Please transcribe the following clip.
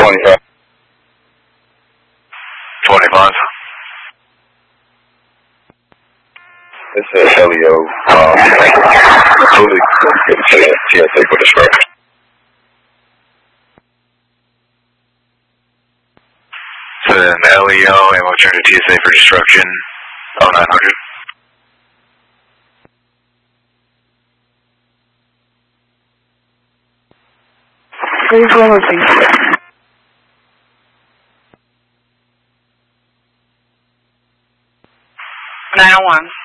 25. 25. This is Helio. Totally TSA for destruction. So then LEO and we'll turn to TSA for destruction. 0900. Please level please. 901.